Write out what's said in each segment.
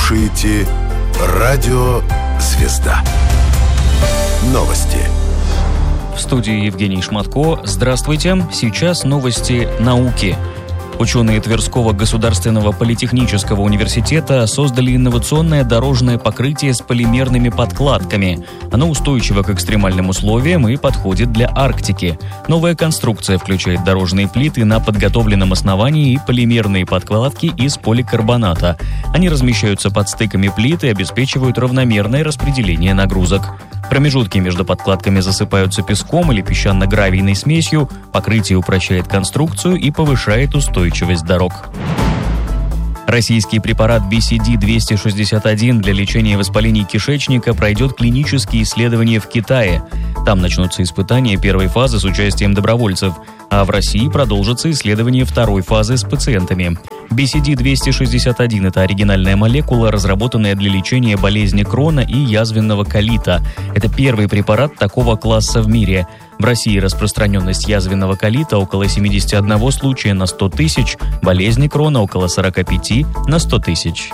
слушаете «Радио Звезда». Новости. В студии Евгений Шматко. Здравствуйте. Сейчас новости науки. Ученые Тверского государственного политехнического университета создали инновационное дорожное покрытие с полимерными подкладками. Оно устойчиво к экстремальным условиям и подходит для Арктики. Новая конструкция включает дорожные плиты на подготовленном основании и полимерные подкладки из поликарбоната. Они размещаются под стыками плит и обеспечивают равномерное распределение нагрузок. Промежутки между подкладками засыпаются песком или песчано-гравийной смесью, покрытие упрощает конструкцию и повышает устойчивость дорог. Российский препарат BCD-261 для лечения воспалений кишечника пройдет клинические исследования в Китае. Там начнутся испытания первой фазы с участием добровольцев, а в России продолжатся исследования второй фазы с пациентами. BCD-261 – это оригинальная молекула, разработанная для лечения болезни Крона и язвенного колита. Это первый препарат такого класса в мире. В России распространенность язвенного колита около 71 случая на 100 тысяч, болезни Крона около 45 на 100 тысяч.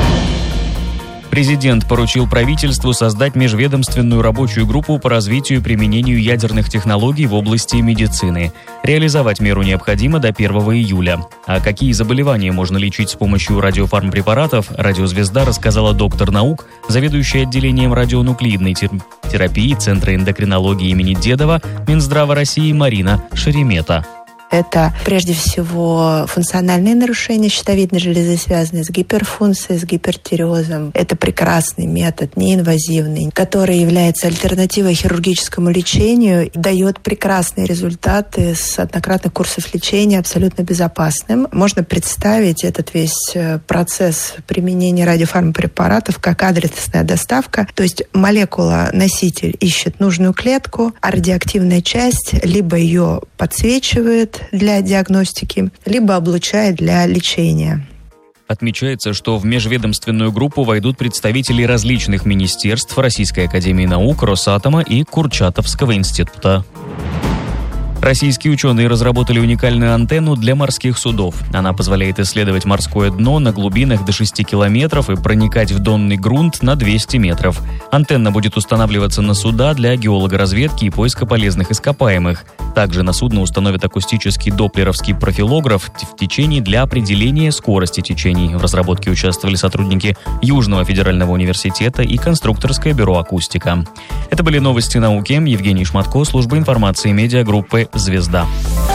Президент поручил правительству создать межведомственную рабочую группу по развитию и применению ядерных технологий в области медицины. Реализовать меру необходимо до 1 июля. А какие заболевания можно лечить с помощью радиофармпрепаратов, «Радиозвезда» рассказала доктор наук, заведующая отделением радионуклидной терапии Центра эндокринологии имени Дедова Минздрава России Марина Шеремета. Это прежде всего функциональные нарушения щитовидной железы, связанные с гиперфункцией, с гипертиреозом. Это прекрасный метод, неинвазивный, который является альтернативой хирургическому лечению, дает прекрасные результаты с однократных курсов лечения, абсолютно безопасным. Можно представить этот весь процесс применения радиофармпрепаратов как адресная доставка. То есть молекула-носитель ищет нужную клетку, а радиоактивная часть либо ее подсвечивает для диагностики, либо облучает для лечения. Отмечается, что в межведомственную группу войдут представители различных министерств, Российской академии наук, Росатома и Курчатовского института. Российские ученые разработали уникальную антенну для морских судов. Она позволяет исследовать морское дно на глубинах до 6 километров и проникать в донный грунт на 200 метров. Антенна будет устанавливаться на суда для геологоразведки и поиска полезных ископаемых. Также на судно установят акустический доплеровский профилограф в течении для определения скорости течений. В разработке участвовали сотрудники Южного федерального университета и конструкторское бюро «Акустика». Это были новости науки. Евгений Шматко, служба информации медиагруппы «Звезда».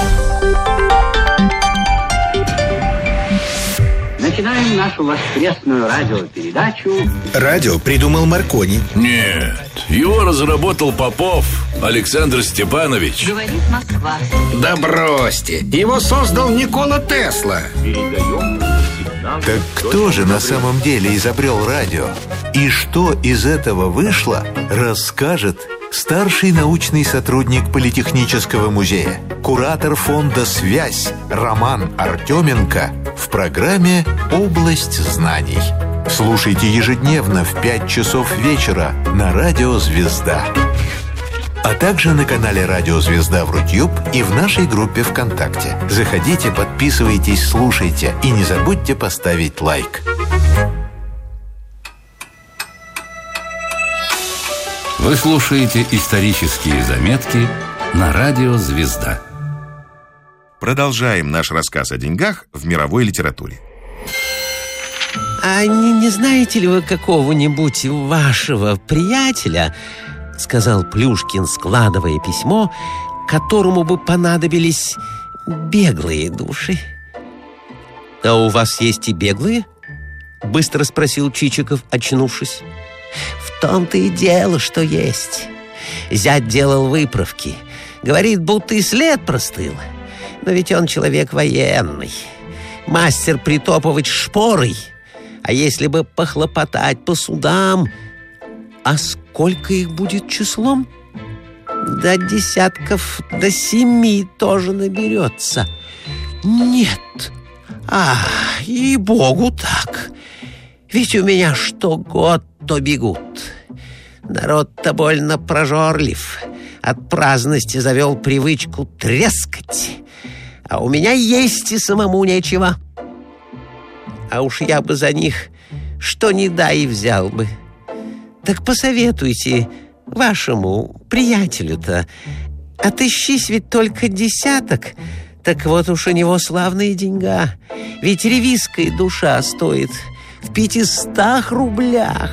Начинаем нашу воскресную радиопередачу. Радио придумал Маркони. Нет, его разработал Попов Александр Степанович. Говорит Москва. Да бросьте, его создал Никола Тесла. Так кто же на самом деле изобрел радио? И что из этого вышло, расскажет старший научный сотрудник Политехнического музея, куратор фонда «Связь» Роман Артеменко в программе «Область знаний». Слушайте ежедневно в 5 часов вечера на радио «Звезда». А также на канале «Радио Звезда» в Рутюб и в нашей группе ВКонтакте. Заходите, подписывайтесь, слушайте и не забудьте поставить лайк. Вы слушаете исторические заметки на радио «Звезда». Продолжаем наш рассказ о деньгах в мировой литературе. А не знаете ли вы какого-нибудь вашего приятеля, сказал Плюшкин, складывая письмо, которому бы понадобились беглые души? А у вас есть и беглые? Быстро спросил Чичиков, очнувшись. В том-то и дело, что есть. Зять делал выправки. Говорит, будто и след простыл. Но ведь он человек военный. Мастер притопывать шпорой. А если бы похлопотать по судам... А сколько их будет числом? До 10 до 7 тоже наберется. Нет. И-богу так. Ведь у меня что год, то бегут. Народ-то больно прожорлив. От праздности завел привычку трескать. А у меня есть и самому нечего. А уж я бы за них что не дай взял бы. Так посоветуйте вашему приятелю-то. Отыщись ведь только десяток, так вот уж у него славные деньга. Ведь ревизская душа стоит в 500 рублях.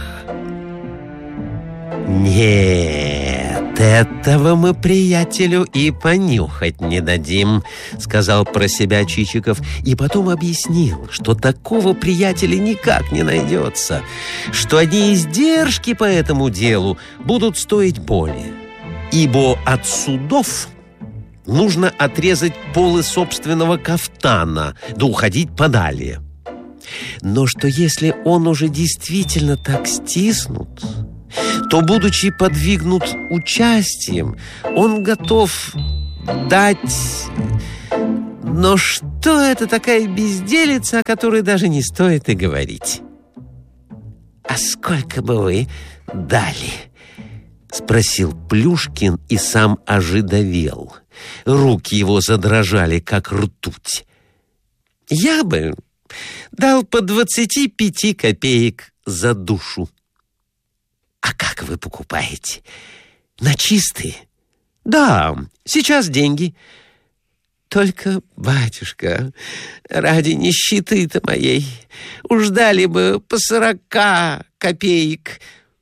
«Нет, этого мы приятелю и понюхать не дадим», — сказал про себя Чичиков, и потом объяснил, что такого приятеля никак не найдется, что одни издержки по этому делу будут стоить более, ибо от судов нужно отрезать полы собственного кафтана, да уходить подалее. Но что если он уже действительно так стиснут, то, будучи подвигнут участием, он готов дать... Но что это такая безделица, о которой даже не стоит и говорить? «А сколько бы вы дали?» — спросил Плюшкин и сам ожидовел. Руки его задрожали, как ртуть. «Я бы дал по 25 копеек за душу». «А как вы покупаете? На чистые?» «Да, сейчас деньги». «Только, батюшка, ради нищеты-то моей, уж дали бы по 40 копеек».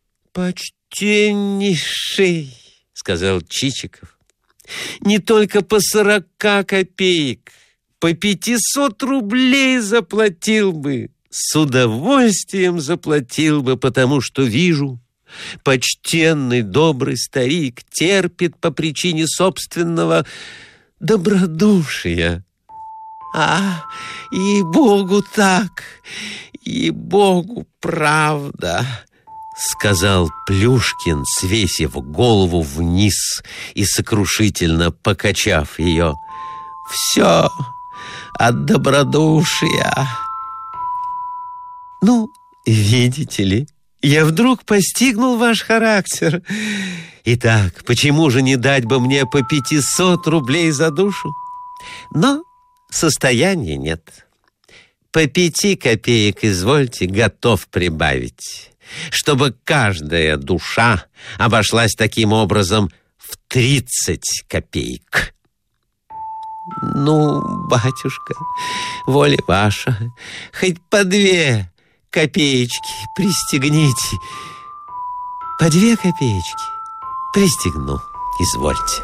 «Почтеннейший», — сказал Чичиков, «не только по 40 копеек, по 500 рублей заплатил бы, с удовольствием заплатил бы, потому что вижу, почтенный добрый старик терпит по причине собственного добродушия». «Ей-богу так, ей-богу правда», — сказал Плюшкин, свесив голову вниз и сокрушительно покачав ее. «Все от добродушия». «Ну, видите ли, я вдруг постигнул ваш характер. Итак, почему же не дать бы мне по 500 рублей за душу? Но состояния нет. По 5 копеек, извольте, готов прибавить, чтобы каждая душа обошлась таким образом в 30 копеек». «Ну, батюшка, воля ваша, хоть по 2 копеечки пристегните». «По 2 копеечки пристегну, извольте».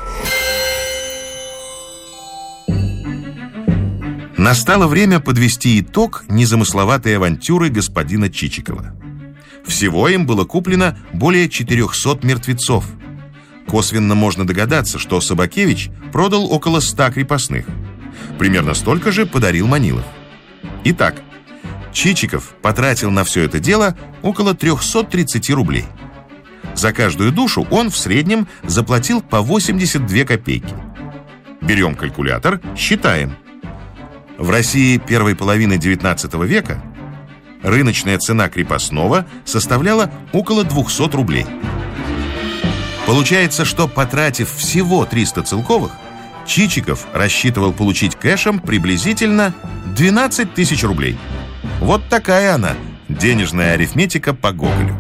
Настало время подвести итог незамысловатой авантюры господина Чичикова. Всего им было куплено более 400 мертвецов. Косвенно можно догадаться, что Собакевич продал около 100 крепостных. Примерно столько же подарил Манилов. Итак, Чичиков потратил на все это дело около 330 рублей. За каждую душу он в среднем заплатил по 82 копейки. Берем калькулятор, считаем. В России первой половины XIX века рыночная цена крепостного составляла около 200 рублей. Получается, что, потратив всего 300 целковых, Чичиков рассчитывал получить кэшем приблизительно 12 тысяч рублей. Вот такая она, денежная арифметика по Гоголю.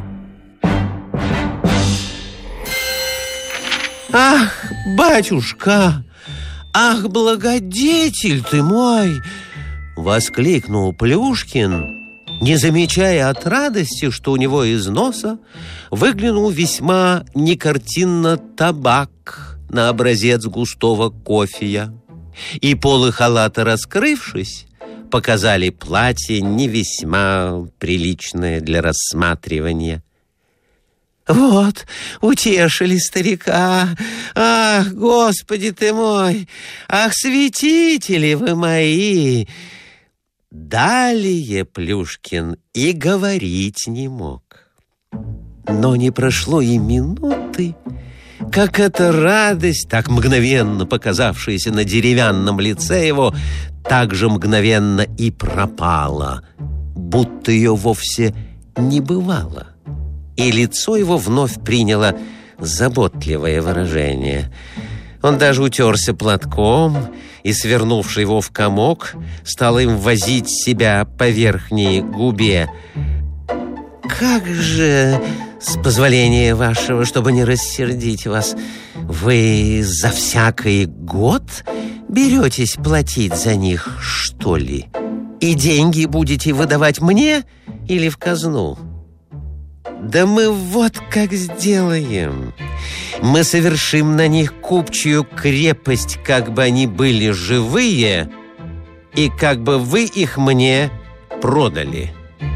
«Ах, батюшка! Ах, благодетель ты мой!» — воскликнул Плюшкин, не замечая от радости, что у него из носа выглянул весьма некартинно табак на образец густого кофея, и полы халата, раскрывшись, показали платье не весьма приличное для рассматривания. «Вот, утешили старика! Ах, Господи ты мой! Ах, святители вы мои!» Далее Плюшкин и говорить не мог. Но не прошло и минуты, как эта радость, так мгновенно показавшаяся на деревянном лице его, так же мгновенно и пропала, будто ее вовсе не бывало. И лицо его вновь приняло заботливое выражение. Он даже утерся платком и, свернувший его в комок, стал им возить себя по верхней губе. как же, с позволения вашего, чтобы не рассердить вас, вы за всякий год беретесь платить за них, что ли? И деньги будете выдавать мне или в казну? Да мы вот как сделаем. Мы совершим на них купчую крепость, как бы они были живые, и как бы вы их мне продали.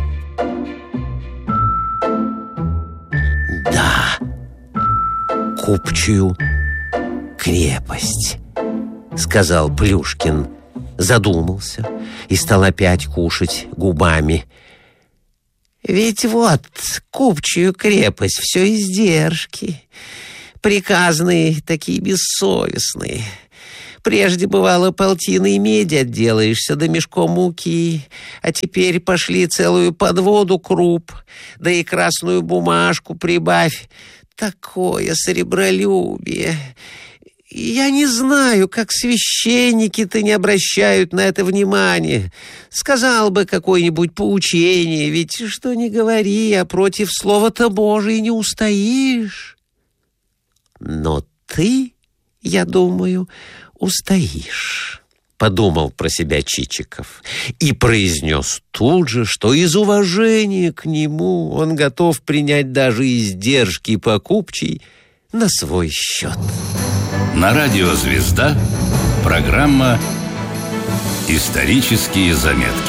Да, купчую крепость, сказал Плюшкин, задумался и стал опять кушать губами. Ведь вот купчую крепость все издержки, приказные, такие бессовестные. Прежде, бывало, полтиной меди отделаешься, да мешком муки, а теперь пошли целую подводу круп, да и красную бумажку прибавь. Такое сребролюбие! Я не знаю, как священники-то не обращают на это внимания. Сказал бы какое-нибудь поучение, ведь что ни говори, а против слова-то Божия не устоишь. Но ты, я думаю, устоишь, подумал про себя Чичиков и произнес тут же, что из уважения к нему он готов принять даже издержки покупчей на свой счет. На радио «Звезда» программа «Исторические заметки».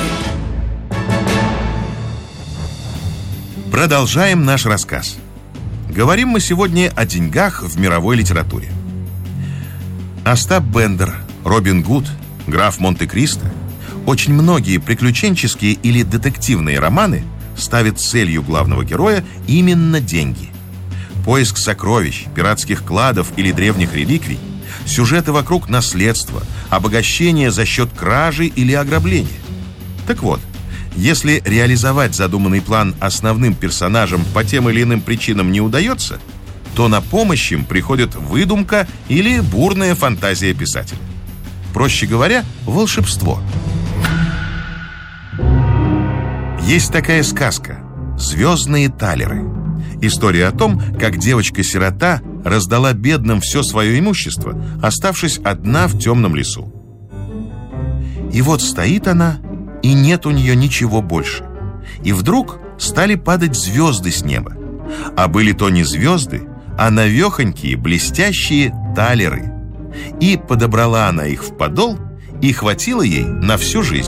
Продолжаем наш рассказ. Говорим мы сегодня о деньгах в мировой литературе. Остап Бендер, Робин Гуд, граф Монте-Кристо, очень многие приключенческие или детективные романы ставят целью главного героя именно деньги. Поиск сокровищ, пиратских кладов или древних реликвий, сюжеты вокруг наследства, обогащение за счет кражи или ограбления. Так вот, если реализовать задуманный план основным персонажам по тем или иным причинам не удается, то на помощь им приходит выдумка или бурная фантазия писателя. Проще говоря, волшебство. Есть такая сказка «Звездные талеры». История о том, как девочка-сирота раздала бедным все свое имущество, оставшись одна в темном лесу. И вот стоит она, и нет у нее ничего больше. И вдруг стали падать звезды с неба. А были то не звезды, а навехонькие, блестящие талеры. И подобрала она их в подол, и хватило ей на всю жизнь.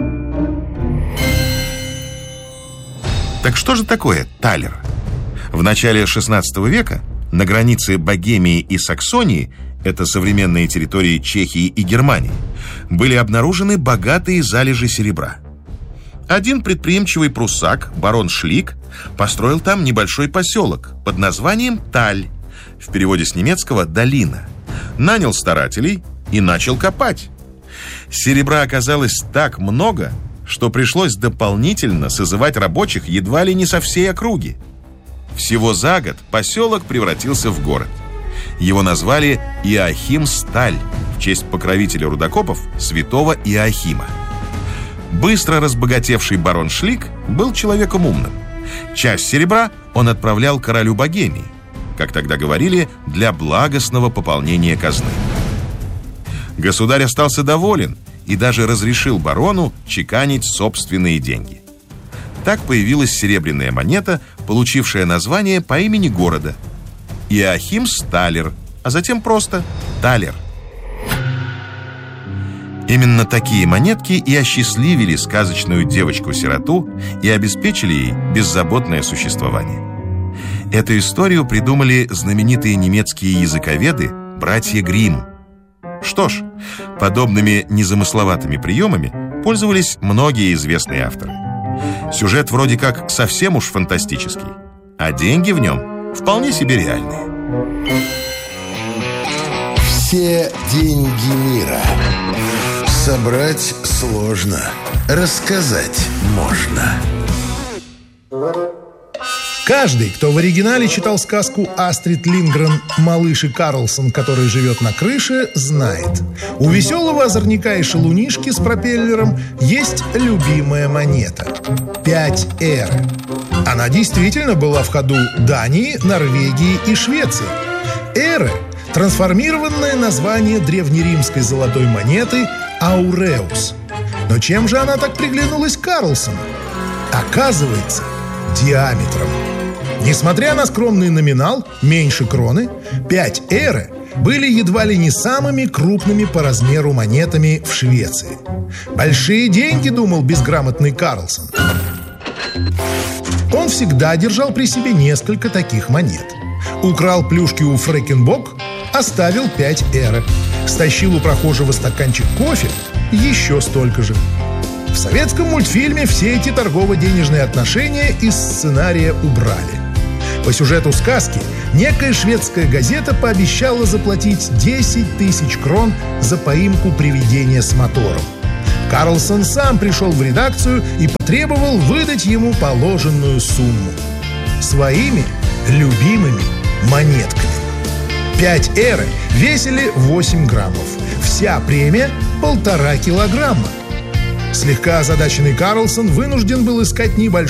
Так что же такое талер? В начале XVI века на границе Богемии и Саксонии, это современные территории Чехии и Германии, были обнаружены богатые залежи серебра. Один предприимчивый пруссак, барон Шлик, построил там небольшой поселок под названием Таль, в переводе с немецкого «долина», нанял старателей и начал копать. Серебра оказалось так много, что пришлось дополнительно созывать рабочих едва ли не со всей округи. Всего за год поселок превратился в город. Его назвали Иоахимсталь в честь покровителя рудокопов святого Иоахима. Быстро разбогатевший барон Шлик был человеком умным. Часть серебра он отправлял королю Богемии, как тогда говорили, для благостного пополнения казны. Государь остался доволен и даже разрешил барону чеканить собственные деньги. Так появилась серебряная монета, получившая название по имени города – Иоахимсталер, а затем просто талер. Именно такие монетки и осчастливили сказочную девочку-сироту и обеспечили ей беззаботное существование. Эту историю придумали знаменитые немецкие языковеды братья Гримм. Что ж, подобными незамысловатыми приемами пользовались многие известные авторы. Сюжет вроде как совсем уж фантастический, а деньги в нем вполне себе реальные. Все деньги мира. Собрать сложно, рассказать можно. Каждый, кто в оригинале читал сказку Астрид Линдгрен «Малыш и Карлсон, который живет на крыше», знает. У веселого озорника и шалунишки с пропеллером есть любимая монета – 5 эр. Она действительно была в ходу Дании, Норвегии и Швеции. Эры – трансформированное название древнеримской золотой монеты «ауреус». Но чем же она так приглянулась Карлсону? Оказывается, диаметром. Несмотря на скромный номинал, меньше кроны, 5 эры были едва ли не самыми крупными по размеру монетами в Швеции. Большие деньги, думал безграмотный Карлсон. Он всегда держал при себе несколько таких монет. Украл плюшки у Фрэкенбок, оставил 5 эры. Стащил у прохожего стаканчик кофе, еще столько же. В советском мультфильме все эти торгово-денежные отношения из сценария убрали. По сюжету сказки некая шведская газета пообещала заплатить 10 тысяч крон за поимку привидения с мотором. Карлсон сам пришел в редакцию и потребовал выдать ему положенную сумму. Своими любимыми монетками. 5 эры весили 8 граммов. Вся премия – 1,5 килограмма. Слегка озадаченный Карлсон вынужден был искать небольшой